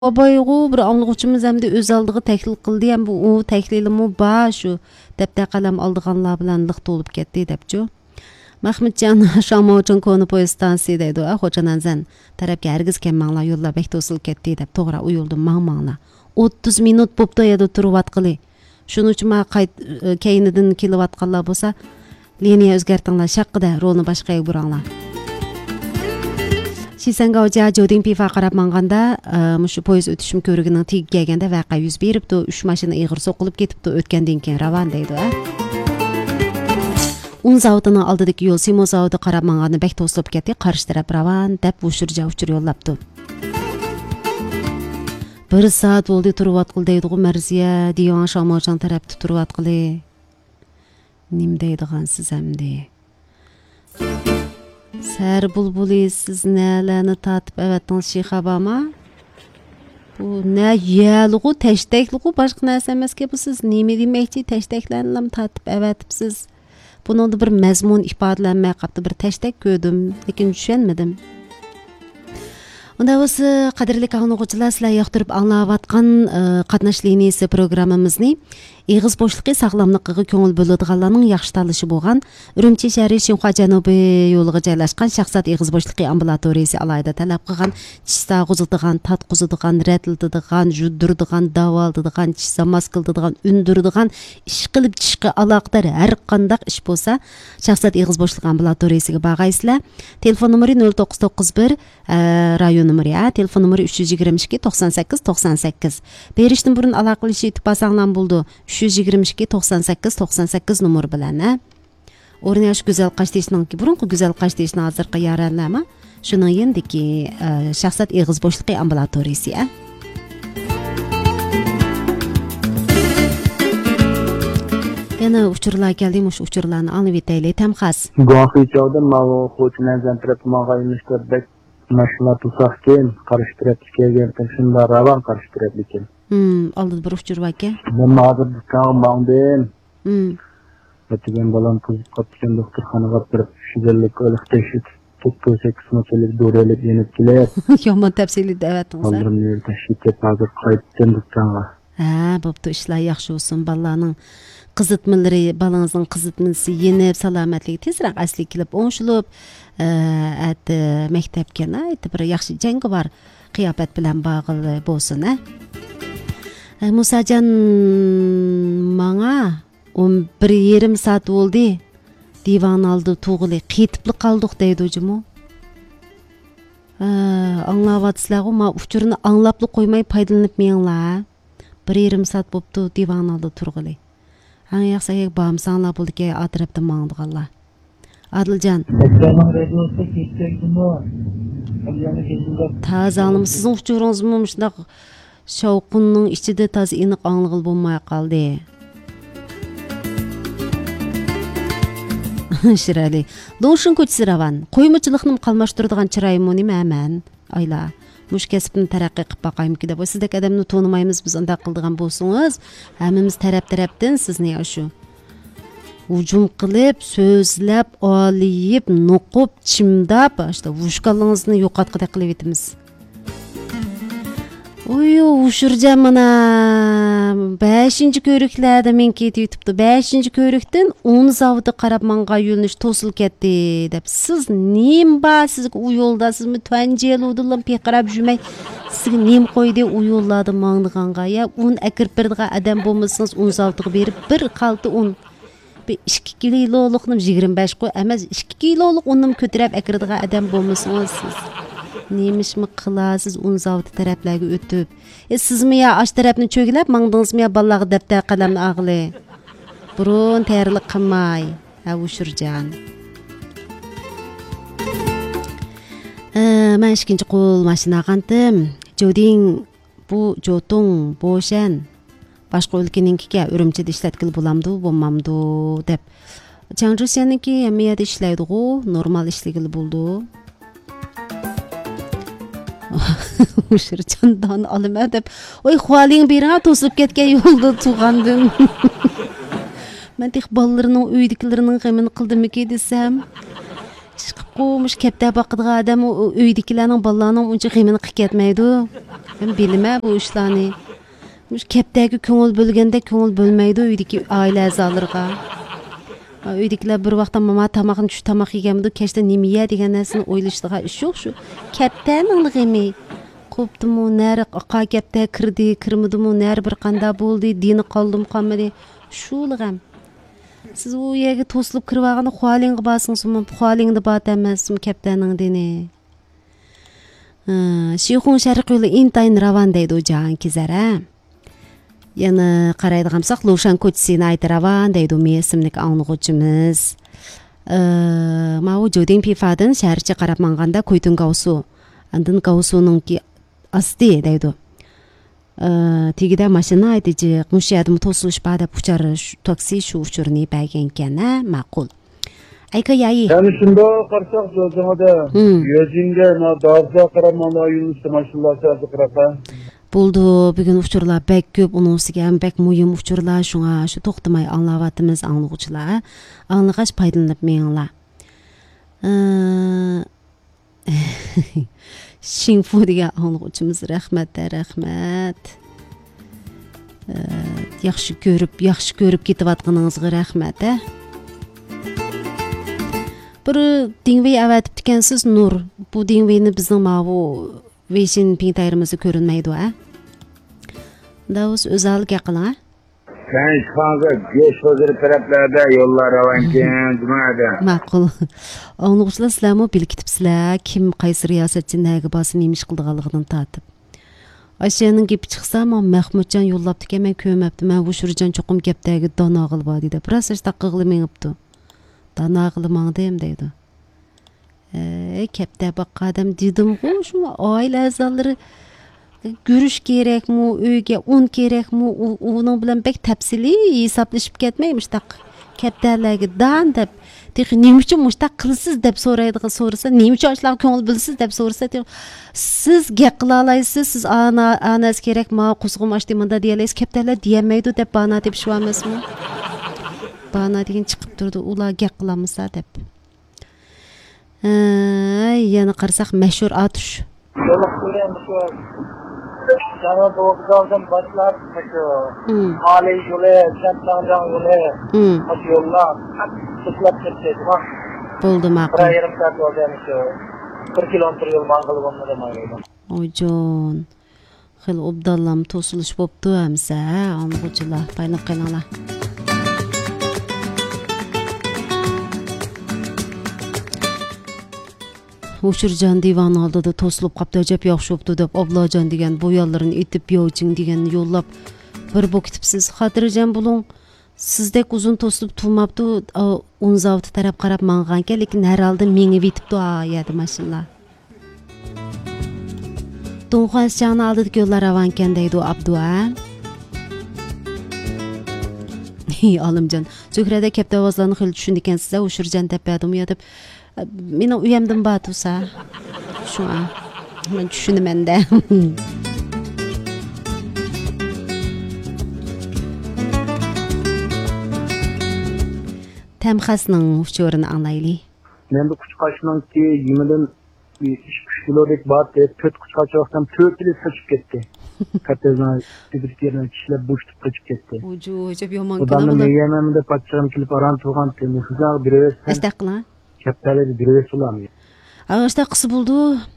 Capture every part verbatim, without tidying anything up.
Babayğu bir anlıqçımız hem de öz aldığı təklil qıldı, hem bu o təklilimi ba şu dəptə qələm aldığanlar bilan lıq tolup ketdi depçu. Mahmudcan Şamovcun konu poyuz stansiyadaydı. Xo'jananzan tarafga hargiz kelmanglar, yo'llar bek to'silib ketdi deb to'g'ri uyuldim mangmanglar. o'ttiz minut bo'pti yerda turib Shuning uchun men qayt keyinidan kelayotganlar bo'lsa, liniya o'zgartinglar, shaqqida rolni boshqaga buranglar. Şisanga oja joding pifa qarab manganda, mushu poyez o'tishim ko'rigining tegi kelganda voqea yuz beribdi. uch mashina ig'ir so'qilib ketibdi, o'tgandan keyin ravon deydi. Un zavodining oldidagi yo'l Simo zavodi qarab manganda bek to'silib ketdi, qarshi taraf ravon deb ushurja uchur yo'llabdi. Bir soat bo'ldi turib deydi Marziya, divan Shamovjon tarafda turib nim deydigan siz hamdi. Sər bulbuli siz nələrni tatib əvətdiniz Şeyxabama? Bu nə yəluğu, təşdəkluğu, başqa nəsə eməskə bu siz nemi deməkçi təşdəklərini tatib əvətibsiz. Bunun da bir məzmun ifadələnməyə qapdı, bir təşdək gördüm, lakin düşənmədim. Onda olsa qadrli anlıqçılar sizlar yoqtirib anlayatqan qatnaş liniyasi programmamizni Eğiz boşluqi sağlamlıqıga ko'ngil bo'ladiganlarning yaxshi tanlashi bo'lgan Urumchi shahri Shinxua janubiy yo'liga joylashgan shaxsat Eğiz boşluqi ambulatoriyasi alayda talab qilgan tish sag'uzadigan, tatquzadigan, ratladigan, juddiradigan, davoladigan, tish maskiladigan, undiradigan, ish qilib tishga aloqador har qanday ish bo'lsa, shaxsat Eğiz boşluqi ambulatoriyasiga borgaysizlar. Telefon nomeri nol to'qqiz to'qqiz bir rayon nomeri, telefon nomeri uch yuz yigirma ikki to'qson sakkiz to'qson sakkiz. Berishdan burun aloqalashib yetib basanlar bo'ldi. uch yuz yigirma ikki to'qson sakkiz to'qson sakkiz nomer bilan a o'rnash go'zal qashtishninki burunqi go'zal qashtishni hozirqa yararlama shuning yendiki shaxsat Eğiz boshliqi ambulatoriyasi a yana uchurlar keldi, mush uchurlarni olib yetaylik tamxas go'xichovda mavo xo'chinazan taraf mag'ayinishtirdek mashina tusaqken qarshi tarafga kelgan shunda ravon qarshi tarafga kelgan. Hmm, oldu bir uçur vaka. Ben mağdur dükkanım bağımdayım. Hmm. Ötügen balan kızıp kapışan doktorxanaga bir şizellik ölük teşhis tuttuğu sekiz meselelik doğraylıp yenip giler. Yaman tepsili evet. Aldırım neri teşhis et hazır kayıttın dükkanға. Ha, boptu işler yaxşı olsun. Balanın kızıtmaları, balanızın kızıtması yenip salametliği tezrak asli kilip onşulup et mektepken et bir yaxşı cengi var. Kıyafet bilen bağlı bolsun ha. Musacan manga on bir yarım saat oldu. Divan aldı tuğulu qetipli qaldık deydi hocam. Anlavatsızlar ma uçurunu anlaplı koymay paydalanıp meyinlar. Bir yarım saat boptu divan aldı turğulu. Ana yaxsa yek bağımsanlar buldu ki atrapta mağdıqallar. Adılcan. Taze anım sizin uçurunuz mu muşnaq Şavqunның içide taz iniq anlıqıl bulmaya qaldı. Şirali. Doğuşun köçsü ravan. Qoymaçılıqnım qalmaştırdığan çırayımı nime əmən? Ayla. Muş kəsibini tərəqqi qıb baqayım ki de. Bu sizdək adamını tonumayımız biz anda qıldığan bolsunuz. Həmimiz tərəp-tərəpdən siz ne yaşu? Ucum qılıb, sözləb, aliyib, noqub, çimdab, işte vuşqalınızını yoqatqıda qılıb etimiz. Uyu uşurca mana beşinci körüklerde men ketip yutuptu. beşinci körükten on zavodi qarab manga yo'linish to'silib ketdi deb. Siz nim ba sizga u yo'lda sizmi tvanjel udulam peqarab jumay. Siz nim qo'ydi u yo'llarda mangdiganga ya un akirib birdiga adam bo'lmasangiz on zavodiga berib bir qalti un bir ikki kiloluqnim yigirma besh qo'y emas ikki kiloluq unnim ko'tarib akirdiga adam bo'lmasangiz siz neymiş mi kılasız un zavodi taraflarga ötüp. E siz mi ya aş tarafını çögülep mangdınız mı ya ballağı depter kalemni ağlı. Burun tayarlık qılmay. Ha uşurcan. Ee, ben ikinci qol maşina qandım. Joding bu jotun boşan. Başqa ülkeninkiga Urumchida ishlatkil bo'lamdi, bo'lmamdi deb. Changjuseniki hamiyada ishlaydi-ku, normal ishligil bo'ldi. Uşurcandan alıma deb. Oy xualing birine to'silib ketgan yo'lda tuğandım. Men tek ballarının uydikilerinin qemini qildimiki desem. chiqib qo'ymuş kepta boqadigan odam uydagilarning bolalarning uncha g'imini qilib ketmaydi. Men bilma bu ishlarni. Mush keptaga ko'ngil bo'lganda ko'ngil bo'lmaydi uydagi oila a'zolariga. Uydagilar bir vaqtda mama tamoqni tush tamoq yeganmidi, kechda nima ye degan narsani o'ylashdiga ish yo'q shu. Keptaning g'imi. Qopdimi, nari aqa kepta kirdi, kirmidimi, nari bir qanda bo'ldi, dini qoldim, qolmadi. Shulig'am. Siz u yerga to'silib kirib olganda xohlingga borsingizmi, xohlingda bor emasmi keptaning dini. Shayxun sharq yo'li intayin ravan deydi o jan kizara. Yana qaraydigan bo'lsak, Lushan ko'chasini aytiravan deydi men ismlik anglag'uvchimiz. Ma u Joding Pifadan shaharcha qarab manganda Ko'ytun Gavsu. Andin Gavsuninki asti deydi. Tegida mashina aytichi mushadim to'silish ba'da puchar taksi shu uchurni bergan ekan, ma'qul. Ayka yayi. Yani shunda qarsak so'zingda yuzingga na dozga qarab mana yunus mashinalar sirasi qarab. Bo'ldi, bugun uchurlar bek ko'p, uning ustiga ham bek muhim uchurlar, shunga shu to'xtamay anglayapmiz anglag'uvchilar. Anglag'ach foydalanib menglar. Shingfu degan anglag'uvchimiz rahmat, rahmat. Yaxshi ko'rib, yaxshi ko'rib ketayotganingizga rahmat. Bir dingvey avatib ekansiz Nur. Bu dingveyni bizning mavu Vesin pintayrimizda ko'rinmaydi, ha? Davus o'zalga qiling, ha? Sen hozir besh hozir taraflarda yo'llar ravankan jumada. Ma'qul. Anglag'uvchilar sizlarmi bilkitibsizlar, kim qaysi riyosatchi naga bosin nemish qildiganligidan tatib. Ashaning gapi chiqsa, men Mahmudjon yo'llabdi ekan, men ko'mabdi. Men Vushurjon cho'qim gapdagi donog'il bor dedi. Biroz taqqiqli mengibdi. Donog'il mangdem deydi. E, kepta boqqa adam dedim-ku, shu oila a'zolari görüş kerakmi, uyga un kerakmi, uning bilan bek tafsili hisoblashib ketmaymish taq. Kaptalarga dan deb, "Texi nima uchun mushtaq qilsiz?" deb so'raydigan so'rasa, "Nima uchun ashlar ko'ngil bilsiz?" deb so'rasa, "Siz gap qila olasiz, siz ana anas kerak, ma quzg'um ashdi menda deyalaysiz, kaptalar deyamaydi" deb bana deb shuvamizmi? Bana degan chiqib turdi, ular gap qilamizsa deb. Ay, yana qarasak mashhur atush. Sana doğrudan başlar şu hali yolu, çantandan yolu, şu yollar sıklat geçti. Buldu ma'qul. Bir yarım saat oldu şu qirq kilometr yol mang'ilib olmadim mayli. Ojon. Xil obdallam to'silish bo'pti hamsa, anglag'uvchilar, paynab qilinglar. Ushurjon divan oldida to'silib qopdi, ajab yaxshi bo'pti deb Oblojon degan bu yo'llarini etib yo'ching degan yo'llab bir bo'kitibsiz. Xotirjam bo'ling. Sizdek uzun to'silib turmabdi, un zavodi taraf qarab mang'anka, lekin har holda menga yetibdi ayadi mashinalar. To'nxon chaqni oldidagi yo'llar avankan deydi Abdu a. Olimjon, Zuhrada kapta ovozlarni xil tushundi ekansiz, Ushurjon tapadim yo deb Meni uyamdan batusa. Shu a. Men tushunaman-da. Tamxasning uchorini anglaylik. Men bu quchqachninki yemidan uch kilodek bor deb to'rt quchqach vaqtdan to'rt yil qochib ketdi. Katazan tibirkirni tishlab bo'shib qochib ketdi. Ojo, ajab yomon kun. Odamni yegaman deb pachcham kelib aran turgan temni xizar bireves. Astaqla. Kaptalar bireves ulamıyor. Ağaçta qısı buldu.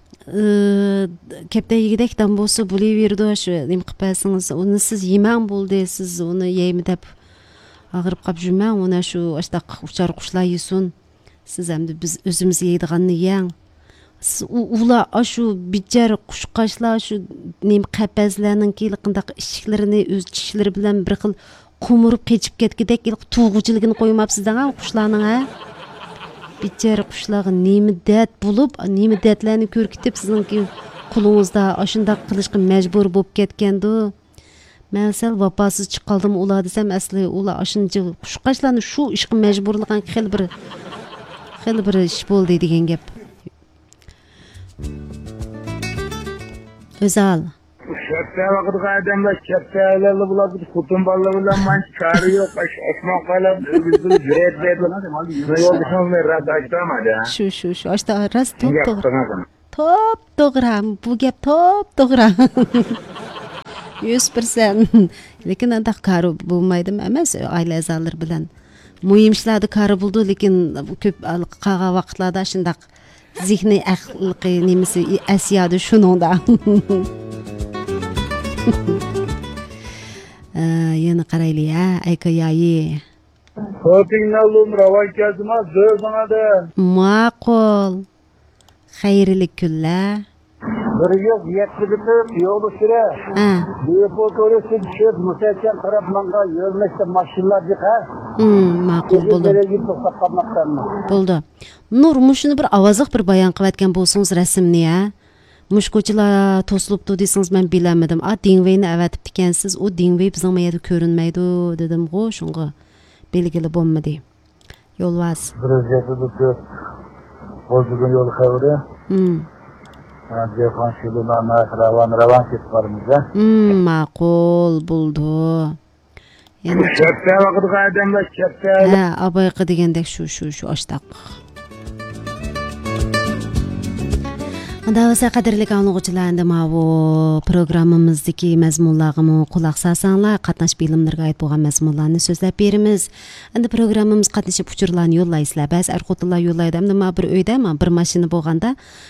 Kapta yigidekdan bo'lsa bo'laverdi shu nima qilpasingiz. Uni siz yeman bo'ldi, siz uni yeymi deb ag'irib qolib jurmang. Uni shu ashta uchar qushlar yesin. Siz hamda biz o'zimiz yeydiganni yeng. Ular shu bijar qushqashlar shu nima qapazlarning qiliqindaq ishiklarini o'z tishlari bilan bir xil qumurib qechib ketgidek tug'uchiligini qo'ymabsizdan qushlarning ha. Bijar qushlar nima dad bo'lib, nima dadlarni ko'rkitib sizningki qulingizda ashunda qilishga majbur bo'lib ketgandi. Men sal vafosiz chiqaldim ular desam, asli ular ashuncha qushqashlarni shu ishga majburlagan xil bir xil bir ish bo'ldi degan gap. O'zal. Şapta vakit adamlar şaptalarla bulan bir kutun balı bulan man çağrı yok. Osman Kala bizim cüret verdi. Yol dışında rahat açtıramadı ha. Şu şu şu açta rast top Niye to'g'ri. yaptın? Top to'g'ri. Bu gap top to'g'ri. yuz foiz. Lekin anda qari bo'lmaydimi emas, oila a'zolari bilan muhim ishlarni qari bo'ldi, lekin ko'p qolgan vaqtlarda shundaq zihniy aqliy nimasi asiyadi shuningda. Yana qarayli ha, aykayoyi. Xotinalum ravan kezma zöbanadı. Ma'qul. Xayrli kunlar. Bir yok yetti bitip yolu süre. Ha. Bu polisi düşüp müsaiken tarafmanga yürümekte maşinlar yıka. Hmm, ma'qul bo'ldi. Bo'ldi. Nur, mushuni bir ovoziq bir bayon qilayotgan bo'lsangiz rasmni ya. Mush ko'chalar to'silibdi desangiz men bilamadim. A Dingveyni avatib ekansiz. U Dingvey bizning mayda ko'rinmaydi dedim-ku, shunga belgili bo'lmadi. Yo'lvas. Prezidenti tutib bozulgan yol xavri. Hmm. Jefan Şilun'dan ravan ravan ketvarımız ha. Hmm, ma'qul bo'ldi. Yana Şapta vakit adamlar şapta. ha, abayqi degandek shu shu shu oshtaq. Davasa qadrli anglag'uchilar, endi bu programmamizdagi mazmunlarga quloq solsanglar, qatnash bilimlarga oid bo'lgan mazmunlarni so'zlab beramiz. Endi programmamiz qatnashib uchurlarni yo'llaysizlar. Ba'zi er-xotinlar yo'llaydi. Endi men bir uyda, men bir mashina bo'lganda,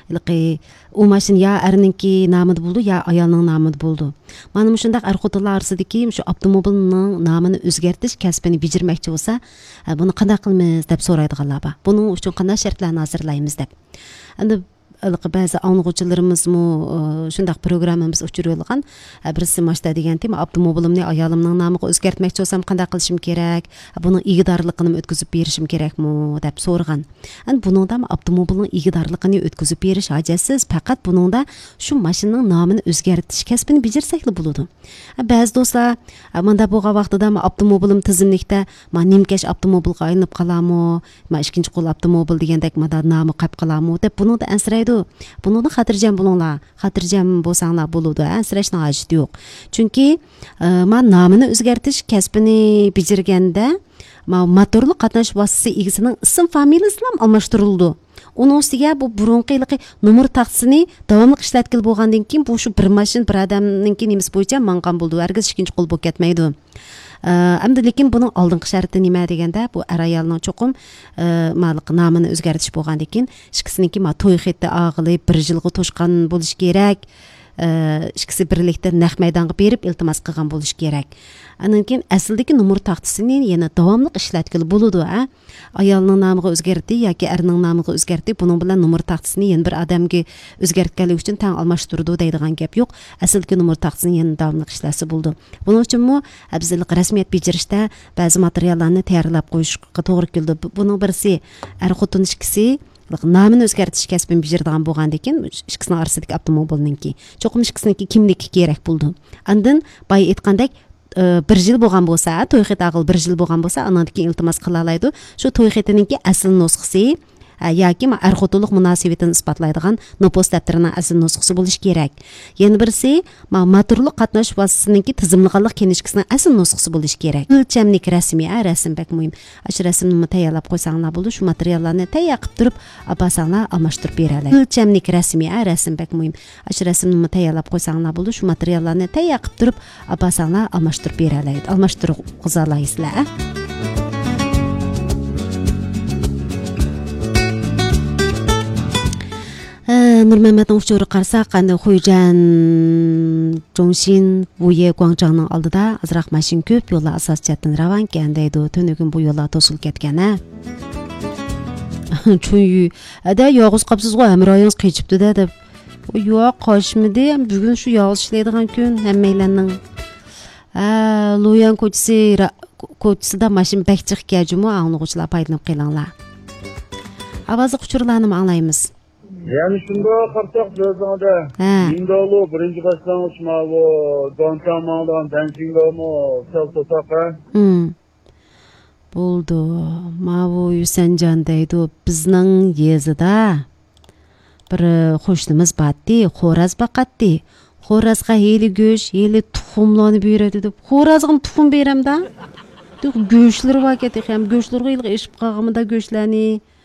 u mashina ya erninki nomida bo'ldi, ya ayolning nomida bo'ldi. Mana shundaq er-xotinlar orasidagi shu avtomobilning nomini o'zgartirish kasbini bijirmoqchi bo'lsa, buni qanday qilamiz deb so'raydiganlar bor. Buning uchun qanday shartlarni hozirlaymiz deb. Endi ba'zi anglag'uvchilarimizmi shundaq programmamiz uchirilgan. Birisi mashta degan tema avtomobilimni ayolimning nomiga o'zgartmoqchi bo'lsam qanday qilishim kerak? Buning igidorligini o'tkazib berishim kerakmi deb so'ragan. Endi buningda avtomobilning igidorligini o'tkazib berish hojasiz, faqat buningda shu mashinaning nomini o'zgartirish kasbini bijirsakli bo'ladi. Ba'zi do'stlar menda bo'lgan vaqtida avtomobilim tizimlikda men nimkash avtomobilga aylanib qolarmi, men ikkinchi qo'l avtomobil degandek menda nomi qolib qolarmi deb buningda ansiraydi. Buningda xotirjam bo'linglar, xotirjam bo'lsanglar bo'ladi, ansirashning hojati yo'q. Chunki men nomini o'zgartirish kasbini bijirganda motorli qatnash vositasi egasining ism familiyasi ham almashtirildi. Uning ustiga bu burunqi nomer taxtisini davomli ishlatkil bo'lgandan keyin bu shu bir mashin bir odamninki nimasi bo'yicha manqan bo'ldi. Hargiz ikkinchi qo'l bo'lib ketmaydi. Endi lekin buning oldingi sharti nima deganda, bu er ayolning cho'qim malik nomini o'zgartirish bo'lgandan keyin ikkisiniki ma to'y xeti og'ilib bir yilga to'shqan bo'lish kerak. Ikkisi birlikda naq maydonga berib iltimos qilgan bo'lish kerak. Andan keyin asldagi nomer taxtisini yana davomli ishlatkili bo'ladi, a? Ayolning nomiga o'zgartdi yoki erning nomiga o'zgartdi, buning bilan nomer taxtisini yana bir odamga o'zgartganlik uchun tang almashtirdi deydigan gap yo'q. Asldagi nomer taxtisini yana davomli ishlasa bo'ldi. Buning uchunmi bizlik rasmiyat bijirishda ba'zi materiallarni tayyorlab qo'yishga to'g'ri keldi. Buning birisi er-xotin ikkisi nomini o'zgartirish kasbini bijirdigan bo'lgandan keyin ikkisining orasidagi avtomobilninki cho'qim ikkisiniki kimligi kerak bo'ldi. Andan boya aytgandek bir yil bo'lgan bo'lsa, to'y xeti ag'il bir yil bo'lgan bo'lsa, andan keyin iltimos qila oladi. Shu to'y xetininki asl nusxasi yoki er-xotinlik munosabatini isbotlaydigan nopos dafterining asl nusxasi bo'lishi kerak. Yana birisi motorli qatnash vositasiningki tizimliqlik kenishkisining asl nusxasi bo'lishi kerak. O'lchamlik rasmiy, a rasm bak muhim. Shu rasmni tayyorlab qo'ysanglar bo'ldi, shu materiallarni tayyor qilib turib, olsanglar almashtirib beradi. O'lchamlik rasmiy, a rasm bak muhim. Shu rasmni tayyorlab qo'ysanglar bo'ldi, shu materiallarni tayyor qilib turib, olsanglar almashtirib beradi. Almashtirib qizalaysizlar. Nurmammatning uchuri qarsak, qanday Xujan Jongshin Vuye Guangzhangning oldida azroq mashin ko'p, yo'llar asos chatdan ravan ekan deydi. Tunugin bu yo'llar to'silib ketgan a. Chunki ada yog'iz qopsiz-ku, hamroyingiz qechibdi-da deb. Yo'q, qochmidi, bugun shu yog'iz ishlaydigan kun hammaylarning. A, Luyan ko'chasi ko'chasida mashin bakchiq kajimi, anglag'uvchilar foydalanib qilinglar. Ovozi uchurlarni anglaymiz. Yani şunda qarsak sözündə İndolu birinci başlangıç mavu Dontamandan Dansingomu Seltotaqa. Hmm. Buldu. Mavu Yusanjan deydi. Bizning yezida bir qo'shnimiz batdi, xo'raz baqatdi. Xorazga heli göş, heli tuxumlarını beredi deb. Xorazga tuxum berem da. Deb göşleri var ketdi, hem göşlerge ilgi işip qalğımda göşlarni